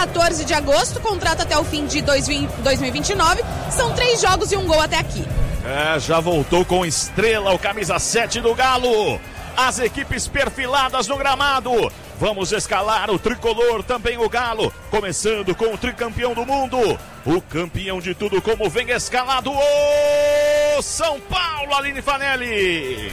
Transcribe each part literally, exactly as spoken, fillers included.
quatorze de agosto, contrato até o fim de dois mil e vinte e nove. São três jogos e um gol até aqui. É, já voltou com estrela o camisa sete do Galo. As equipes perfiladas no gramado. Vamos escalar o tricolor, também o Galo, começando com o tricampeão do mundo, o campeão de tudo, como vem escalado o São Paulo, Aline Fanelli.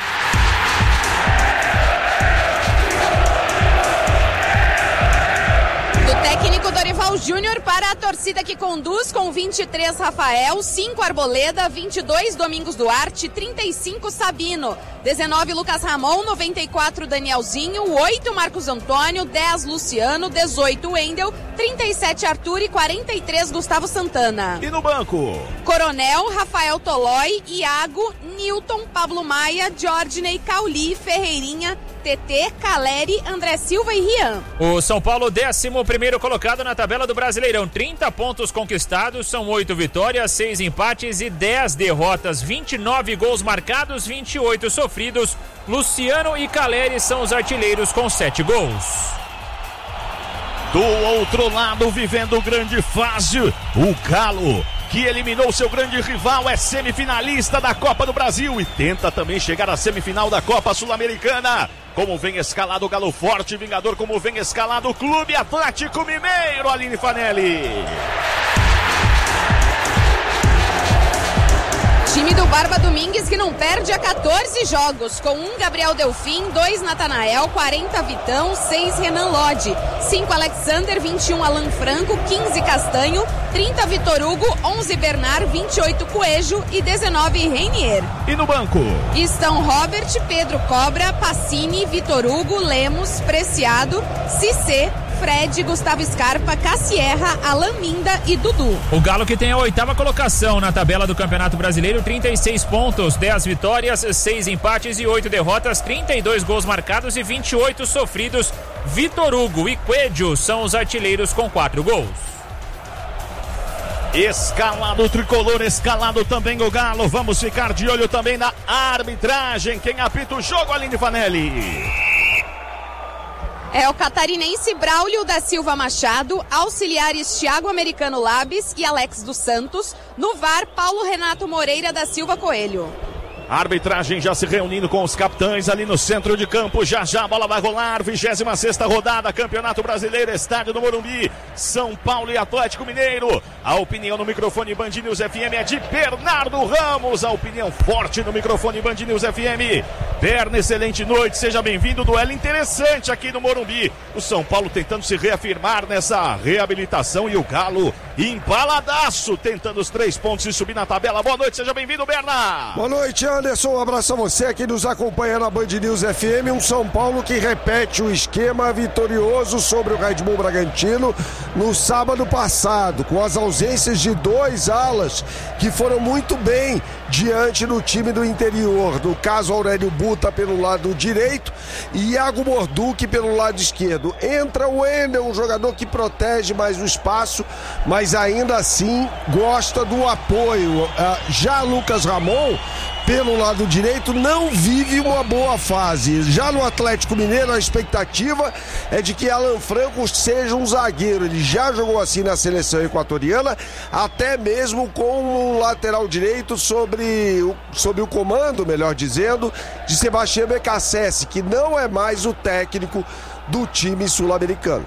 Do técnico Dorival Júnior para a torcida que conduz, com vinte e três Rafael, cinco Arboleda, vinte e dois Domingos Duarte, trinta e cinco Sabino, dezenove Lucas Ramon, noventa e quatro Danielzinho, oito Marcos Antônio, dez Luciano, dezoito Wendel, trinta e sete Arthur e quarenta e três Gustavo Santana. E no banco? Coronel, Rafael Tolói, Iago, Newton, Pablo Maia, Jordney, Cauli, Ferreirinha, T T, Caleri, André Silva e Rian. O São Paulo, décimo primeiro colocado na tabela do Brasileirão, trinta pontos conquistados, são oito vitórias, seis empates e dez derrotas, vinte e nove gols marcados, vinte e oito sofridos. Luciano e Caleri são os artilheiros com sete gols. Do outro lado, vivendo grande fase, o Galo, que eliminou seu grande rival, é semifinalista da Copa do Brasil e tenta também chegar à semifinal da Copa Sul-Americana. Como vem escalado o Galo Forte, Vingador, como vem escalado o Clube Atlético Mineiro, Aline Fanelli. Time do Barba Domingues que não perde há quatorze jogos, com um Gabriel Delfim, dois Natanael, quarenta Vitão, seis Renan Lodi, cinco Alexander, vinte e um Alan Franco, quinze Castanho, trinta Vitor Hugo, onze Bernard, vinte e oito Coelho e dezenove Reinier. E no banco? Estão Robert, Pedro Cobra, Pacini, Vitor Hugo, Lemos, Preciado, Cissé, Fred, Gustavo Scarpa, Cassierra, Alan Minda e Dudu. O Galo que tem a oitava colocação na tabela do Campeonato Brasileiro, trinta e seis pontos, dez vitórias, seis empates e oito derrotas, trinta e dois gols marcados e vinte e oito sofridos. Vitor Hugo e Coelho são os artilheiros com quatro gols. Escalado o tricolor, escalado também o Galo. Vamos ficar de olho também na arbitragem. Quem apita o jogo, Aline Fanelli? É o catarinense Braulio da Silva Machado, auxiliares Thiago Americano Labes e Alex dos Santos. No V A R, Paulo Renato Moreira da Silva Coelho. A arbitragem já se reunindo com os capitães ali no centro de campo. Já já a bola vai rolar. vigésima sexta rodada, Campeonato Brasileiro, Estádio do Morumbi, São Paulo e Atlético Mineiro. A opinião no microfone Band News F M é de Bernardo Ramos. A opinião forte no microfone Band News F M. Berna, excelente noite, seja bem-vindo. Duelo interessante aqui no Morumbi. O São Paulo tentando se reafirmar nessa reabilitação e o Galo empaladaço, tentando os três pontos e subir na tabela. Boa noite, seja bem-vindo, Berna. Boa noite, Anderson, um abraço a você que nos acompanha na Band News F M. Um São Paulo que repete o esquema vitorioso sobre o Red Bull Bragantino no sábado passado, com as ausências de dois alas que foram muito bem diante do time do interior. No caso, Aurélio Buta pelo lado direito e Iago Morduque pelo lado esquerdo. Entra o Wendel, um jogador que protege mais o espaço, mas ainda assim gosta do apoio. Já Lucas Ramon, pelo lado direito, não vive uma boa fase. Já no Atlético Mineiro, a expectativa é de que Alan Franco seja um zagueiro. Ele já jogou assim na seleção equatoriana, até mesmo com um lateral direito sobre o, sobre o comando, melhor dizendo, de Sebastião Becassese, que não é mais o técnico do time sul-americano.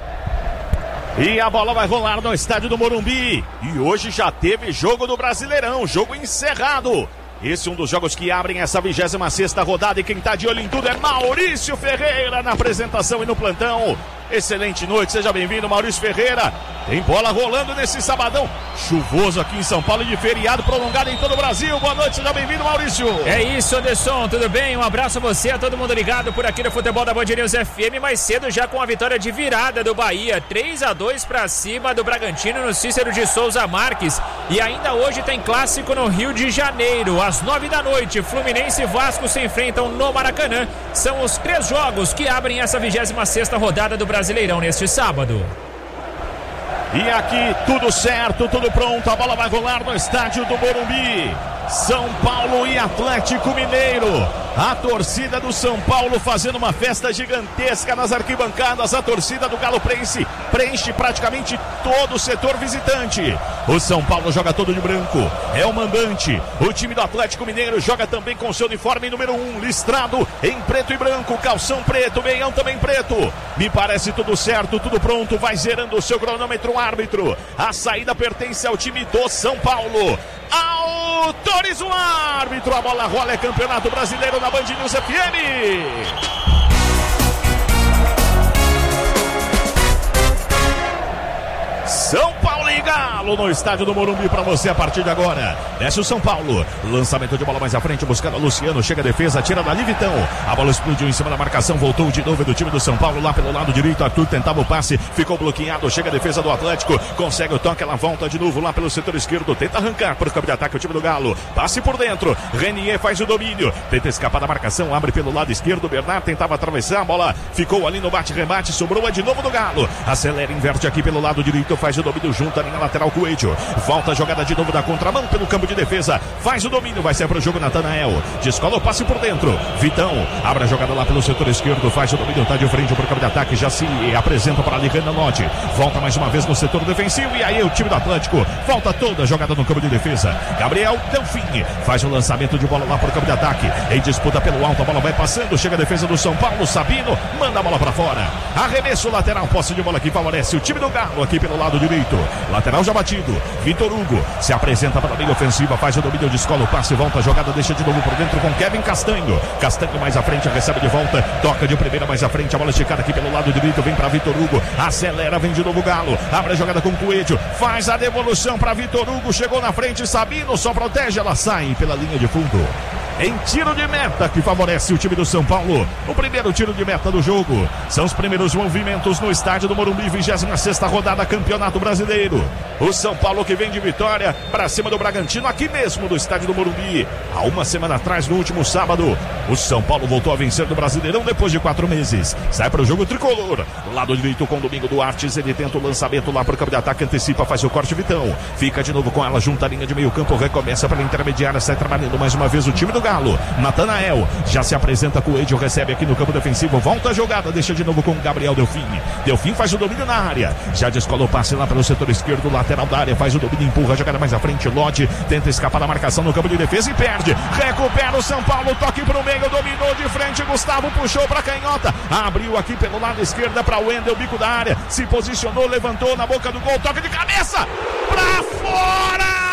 E a bola vai rolar no estádio do Morumbi. E hoje já teve jogo do Brasileirão, jogo encerrado. Esse é um dos jogos que abrem essa vigésima sexta rodada e quem tá de olho em tudo é Maurício Ferreira na apresentação e no plantão. Excelente noite, seja bem-vindo, Maurício Ferreira. Tem bola rolando nesse sabadão chuvoso aqui em São Paulo e de feriado prolongado em todo o Brasil. Boa noite, seja bem-vindo, Maurício. É isso, Anderson, tudo bem? Um abraço a você, a todo mundo ligado por aqui no futebol da Band News F M. Mais cedo já com a vitória de virada do Bahia, três a dois para cima do Bragantino no Cícero de Souza Marques. E ainda hoje tem clássico no Rio de Janeiro, às nove da noite. Fluminense e Vasco se enfrentam no Maracanã. São os três jogos que abrem essa vigésima sexta rodada do Brasileirão neste sábado. E aqui tudo certo, tudo pronto, a bola vai rolar no estádio do Morumbi. São Paulo e Atlético Mineiro. A torcida do São Paulo fazendo uma festa gigantesca nas arquibancadas. A torcida do Galo Prense preenche praticamente todo o setor visitante. O São Paulo joga todo de branco, é o mandante. O time do Atlético Mineiro joga também com seu uniforme número um, listrado em preto e branco, calção preto, meião também preto. Me parece tudo certo, tudo pronto, vai zerando o seu cronômetro, árbitro. A saída pertence ao time do São Paulo. Autoriza o árbitro, a bola rola, é Campeonato Brasileiro na Band News F M. São Paulo e Galo no estádio do Morumbi para você a partir de agora. Desce o São Paulo, lançamento de bola mais à frente, buscando o Luciano, chega a defesa, tira dali Vitão. A bola explodiu em cima da marcação, voltou de novo do time do São Paulo lá pelo lado direito. Arthur tentava o passe, ficou bloqueado, chega a defesa do Atlético, consegue o toque, ela volta de novo lá pelo setor esquerdo, tenta arrancar para o campo de ataque o time do Galo. Passe por dentro, Renier faz o domínio, tenta escapar da marcação, abre pelo lado esquerdo, Bernard tentava atravessar, a bola ficou ali no bate-rebate, sobrou é de novo do Galo. Acelera, inverte aqui pelo lado direito, faz o domínio junto ali na lateral com o Coelho. Volta a jogada de novo da contramão pelo campo de defesa. Faz o domínio, vai sair para o jogo Natanael. Descola o passe por dentro. Vitão abre a jogada lá pelo setor esquerdo. Faz o domínio, tá de frente para o campo de ataque. Já se apresenta para ali Renan Lodge. Volta mais uma vez no setor defensivo. E aí o time do Atlético volta toda a jogada no campo de defesa. Gabriel Delfim faz o lançamento de bola lá para o campo de ataque. Em disputa pelo alto, a bola vai passando. Chega a defesa do São Paulo. Sabino manda a bola para fora. Arremesso lateral, posse de bola que favorece o time do Galo aqui pelo lado direito. Lateral já batido, Vitor Hugo se apresenta para a linha ofensiva, faz o domínio, descola o passe, volta a jogada, deixa de novo por dentro com Kevin Castanho. Castanho mais à frente, recebe de volta, toca de primeira mais à frente, a bola esticada aqui pelo lado direito, vem para Vitor Hugo, acelera, vem de novo Galo, abre a jogada com o Coelho, faz a devolução para Vitor Hugo, chegou na frente, Sabino só protege, ela sai pela linha de fundo. Em tiro de meta que favorece o time do São Paulo. O primeiro tiro de meta do jogo. São os primeiros movimentos no estádio do Morumbi, vigésima sexta rodada, Campeonato Brasileiro. O São Paulo que vem de vitória para cima do Bragantino, aqui mesmo no estádio do Morumbi. Há uma semana atrás, no último sábado, o São Paulo voltou a vencer no Brasileirão depois de quatro meses. Sai para o jogo tricolor. Lado direito com o Domingo Duarte. Ele tenta o lançamento lá para o campo de ataque, antecipa, faz o corte, Vitão. Fica de novo com ela, junta a linha de meio campo, recomeça pela intermediária, sai trabalhando mais uma vez o time do Galo. Natanael já se apresenta com o Coelho, recebe aqui no campo defensivo, volta a jogada, deixa de novo com o Gabriel Delfim. Delfim faz o domínio na área, já descola o passe lá pelo setor esquerdo, lateral da área, faz o domínio, empurra a jogada mais à frente, Lodge tenta escapar da marcação no campo de defesa e perde, recupera o São Paulo, toque pro meio, dominou de frente, Gustavo puxou pra canhota, abriu aqui pelo lado esquerdo para o Wendel, bico da área, se posicionou, levantou na boca do gol, toque de cabeça, pra fora!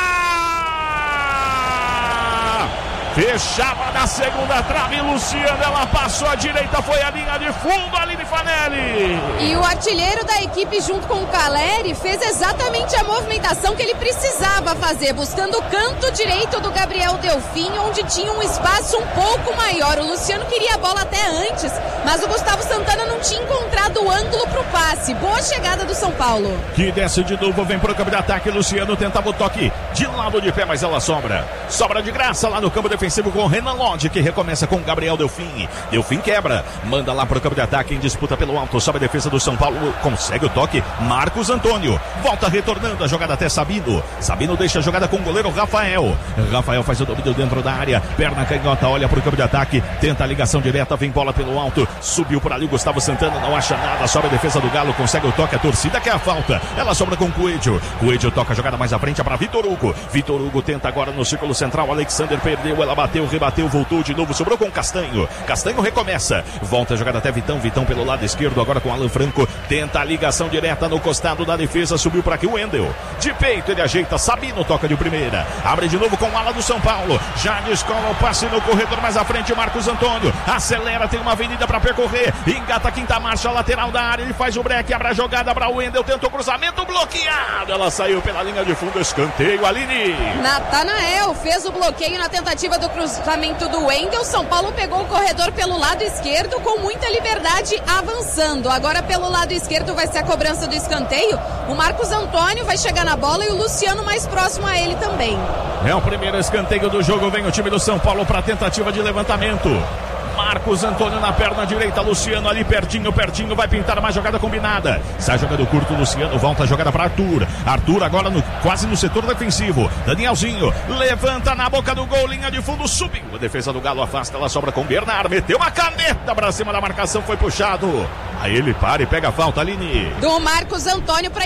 Fechava na segunda trave, Luciano, ela passou à direita, foi a linha de fundo, Aline Fanelli. E o artilheiro da equipe junto com o Caleri fez exatamente a movimentação que ele precisava fazer, buscando o canto direito do Gabriel Delfim, onde tinha um espaço um pouco maior. O Luciano queria a bola até antes, mas o Gustavo Santana não tinha encontrado o ângulo pro passe. Boa chegada do São Paulo. Que desce de novo, vem pro campo de ataque, Luciano tentava o toque de lado de pé, mas ela sobra. Sobra de graça lá no campo defensivo com o Renan Lodge, que recomeça com o Gabriel Delfim. Delfim quebra, manda lá pro campo de ataque em disputa pelo alto, sobe a defesa do São Paulo, consegue o toque, Marcos Antônio, volta retornando a jogada até Sabino. Sabino deixa a jogada com o goleiro Rafael. Rafael faz o domínio dentro da área, perna canhota, olha pro campo de ataque, tenta a ligação direta, vem bola pelo alto, subiu por ali o Gustavo Santana, não acha nada, sobe a defesa do Galo, consegue o toque, a torcida quer a falta, ela sobra com o Coelho. Coelho toca a jogada mais à frente para Vitor Hugo. Vitor Hugo tenta agora no círculo central, Alexander perdeu, ela bateu, rebateu, voltou de novo, sobrou com Castanho. Castanho recomeça, volta a jogada até Vitão, Vitão pelo lado esquerdo, agora com Alan Franco, tenta a ligação direta no costado da defesa, subiu para aqui o Wendel, de peito ele ajeita, Sabino toca de primeira, abre de novo com o ala do São Paulo, já descola o passe no corredor mais à frente, Marcos Antônio, acelera, tem uma avenida para percorrer, engata a quinta marcha, lateral da área, ele faz o break, abre a jogada para o Wendel, tentou o cruzamento, bloqueado, ela saiu pela linha de fundo, escanteio, Aline. Natanael fez o bloqueio na tentativa do cruzamento do Wendel. São Paulo pegou o corredor pelo lado esquerdo com muita liberdade avançando. Agora pelo lado esquerdo vai ser a cobrança do escanteio. O Marcos Antônio vai chegar na bola e o Luciano mais próximo a ele também. É o primeiro escanteio do jogo, vem o time do São Paulo para tentativa de levantamento. Marcos Antônio na perna direita, Luciano ali pertinho, pertinho, vai pintar uma jogada combinada. Sai jogando curto, Luciano, volta a jogada para Arthur. Arthur agora no, quase no setor defensivo. Danielzinho levanta na boca do gol, linha de fundo, subiu. A defesa do Galo afasta, ela sobra com Bernard, meteu uma caneta para cima da marcação, foi puxado. Aí ele para e pega a falta, Aline. Do Marcos Antônio para